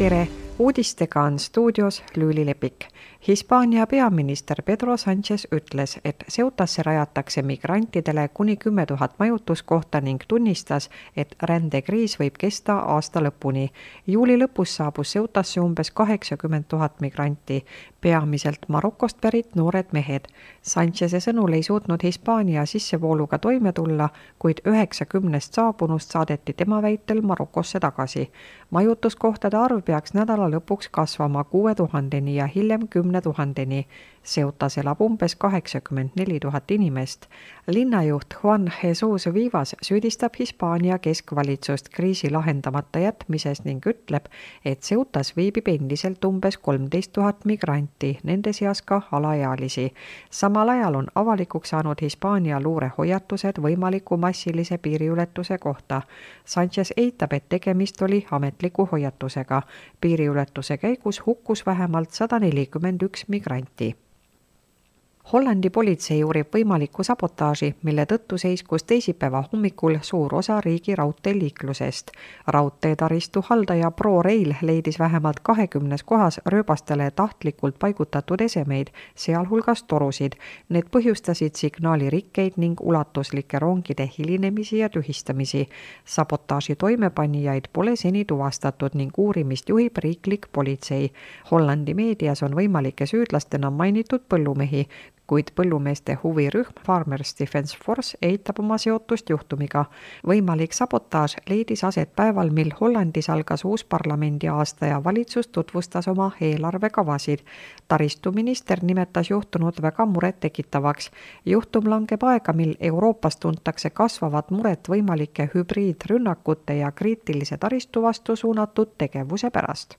tere! Uudistega on stuudios Lüüli Lepik. Hispaania peaminister Pedro Sánchez ütles, et Ceutasse rajatakse migrantidele kuni 10 000 majutuskohta ning tunnistas, et rändekriis võib kesta aasta lõpuni. Juuli lõpus saabus Ceutasse umbes 80 000 migranti, peamiselt Marokost pärit noored mehed. Sáncheze sõnul ei suutnud Hispaania sissevooluga toime tulla, kuid 90 saabunust saadeti tema väitel Marokosse tagasi. Majutuskohtade arv peaks nädala lõpuks kasvama 6000-ni ja hiljem 10 000-ni. Ceutas elab umbes 84 000 inimest. Linnajuht Juan Jesus Vivas süüdistab Hispaania keskvalitsust kriisi lahendamata jätmises ning ütleb, et Ceutas viibib endiselt umbes 13 000 migranti, nende seas ka alaealisi. Samal ajal on avalikuks saanud Hispaania luurehoiatused võimaliku massilise piiriületuse kohta. Sánchez eitab, et tegemist oli ametliku hoiatusega. Piiriületuse käigus hukkus vähemalt 141 migranti. Hollandi politsei uurib võimalikku sabotaaži, mille tõttu seiskus teisipäeva hommikul suur osa riigi raudteeliiklusest. Raudteetaristu haldaja ProRail leidis vähemalt 20 kohas rööbastele tahtlikult paigutatud esemeid, sealhulgas torusid. Need põhjustasid signaalirikkeid ning ulatuslikke rongide hilinemisi ja tühistamisi. Sabotaaži toimepanijaid pole seni tuvastatud ning uurimist juhib riiklik politsei. Hollandi meedias on võimalike süüdlastena mainitud põllumehi, kuid põllumeeste huvirühm Farmers Defence Force eitab oma seotust juhtumiga. Võimalik sabotaaž leidis aset päeval, mil Hollandis algas uus parlamendi aasta ja valitsus tutvustas oma eelarvekavasid. Taristuminister nimetas juhtunud väga muret tekitavaks. Juhtum langeb aega, mil Euroopas tuntakse kasvavat muret võimalike hübriidrünnakute ja kriitilise taristu vastu suunatud tegevuse pärast.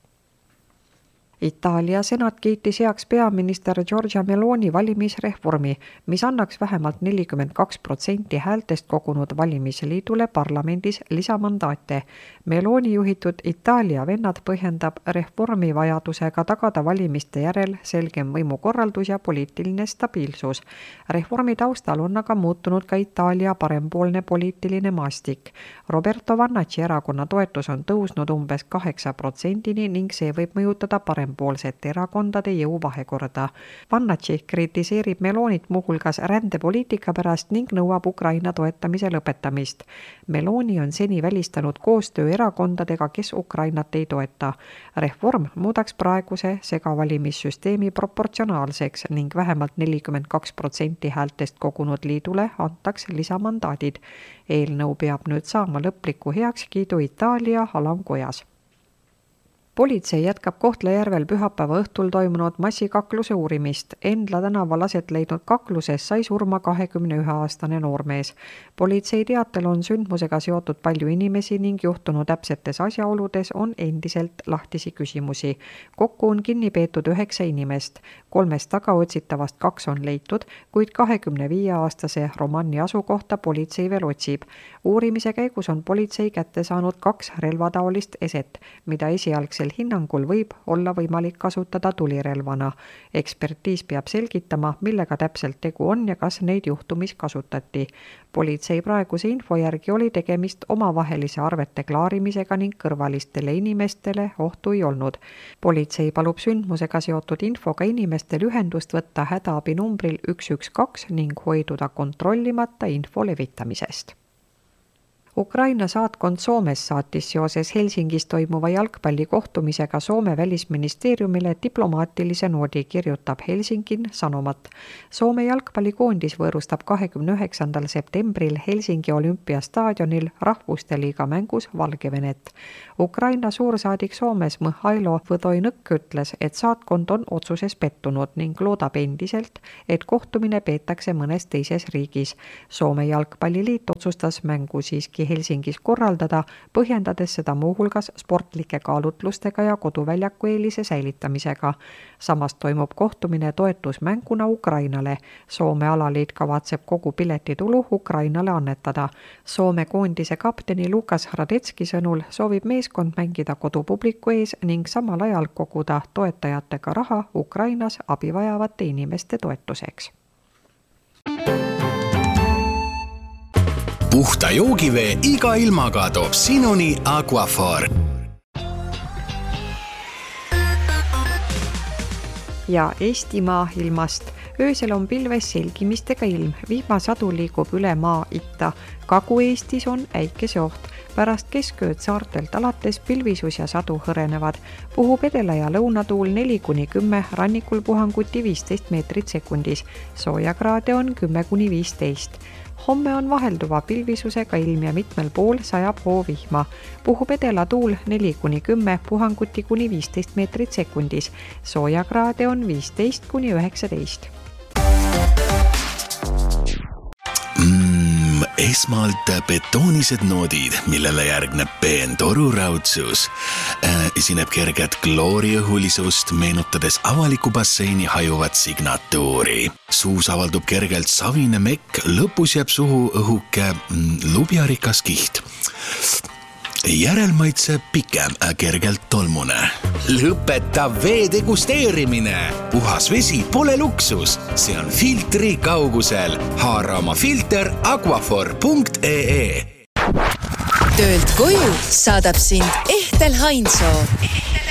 Itaalia senat kiitis heaks peaminister Giorgia Meloni valimisreformi, mis annaks vähemalt 42% häältest kogunud valimisliidule parlamendis lisamandaate. Meloni juhitud Itaalia vennad põhjendab reformi vajadusega tagada valimiste järel selgem võimukorraldus ja poliitiline stabiilsus. Reformi taustal on aga muutunud ka Itaalia parempoolne poliitiline maastik. Roberto Vannacci erakonna toetus on tõusnud umbes 8%-ni ning see võib mõjutada parempoolsete erakondade jõuvahekorda. Vannacci kritiseerib Melonit muuhulgas rändepoliitika pärast ning nõuab Ukraina toetamise lõpetamist. Meloni on seni välistanud koostöö erakondadega, kes Ukrainat ei toeta. Reform muudaks praeguse segavalimissüsteemi proportsionaalseks ning vähemalt 42% häältest kogunud liidule antaks lisamandaadid. Eelnõu peab nüüd saama lõpliku heakskiidu Itaalia alamkojas. Politsei jätkab Kohtla-Järvel pühapäeva õhtul toimunud massikakluse uurimist. Endla tänaval aset leidnud kakluses sai surma 21-aastane noormees. Politsei teatel on sündmusega seotud palju inimesi ning juhtunu täpsetes asjaoludes on endiselt lahtisi küsimusi. Kokku on kinni peetud 9 inimest. 3 tagaotsitavast 2 on leitud, kuid 25-aastase Romanni asukohta politsei veel otsib. Uurimise käigus on politsei kätte saanud 2 relvataolist eset, mida esialgsel hinnangul võib olla võimalik kasutada tulirelvana. Ekspertiis peab selgitama, millega täpselt tegu on ja kas neid juhtumis kasutati. Politsei praeguse info järgi oli tegemist omavahelise arvete klaarimisega ning kõrvalistele inimestele ohtu ei olnud. Politsei palub sündmusega seotud infoga inimestel ühendust võtta hädaabi numbril 112 ning hoiduda kontrollimata info levitamisest. Ukraina saatkond Soomes saatis seoses Helsingis toimuva jalgpallikohtumisega Soome välisministeeriumile diplomaatilise noodi, kirjutab Helsingin Sanomat. Soome jalgpallikoondis võõrustab 29. septembril Helsingi olümpiastaadionil rahvuste liiga mängus Valgevenet. Ukraina suursaadik Soomes Mihhailo Võdoinõkk ütles, et saatkond on otsuses pettunud ning loodab endiselt, et kohtumine peetakse mõnes teises riigis. Soome jalgpalliliit otsustas mängu siiski Helsingis korraldada, põhjendades seda muuhulgas sportlike kaalutlustega ja koduväljaku eelise säilitamisega. Samas toimub kohtumine toetusmänguna Ukrainale. Soome alaliit kavatseb kogu piletitulu Ukrainale annetada. Soome koondise kapteni Lukas Hradecki sõnul soovib meeskond mängida kodupubliku ees ning samal ajal koguda toetajatega raha Ukrainas abivajavate inimeste toetuseks. Puhta joogivee iga ilmaga toob sinuni Aquaphor. ja Eestimaa ilmast. Öösel on pilves selgimistega ilm, vihmasadu liigub üle maa itta. Kagu-Eestis on äikeseoht. Pärast keskööd saartelt alates pilvisus ja sadu hõrenevad. Puhub edela- ja lõunatuul 4-10, rannikul puhanguti 15 meetrit sekundis. Soojakraade on 10-15. Homme on vahelduva pilvisusega ilm ja mitmel pool sajab hoovihma. Puhub edela tuul 4-10, puhanguti kuni 15 meetrit sekundis. Soojakraade on 15-19. Esmalt betoonised noodid, millele järgneb peen toruraudsus. Esineb kerget klooriõhulisust, meenutades avaliku basseini hajuvat signatuuri. Suus avaldub kergelt savine mekk, lõpus jääb suhu õhuke lubjarikas kiht. Järelmaitse pikem, kergelt tolmune. Lõpeta vee degusteerimine. Puhas vesi pole luksus, see on filtri kaugusel. Haara oma filter aquafor.ee. Töölt koju saadab sind Ehtel Hainsoo.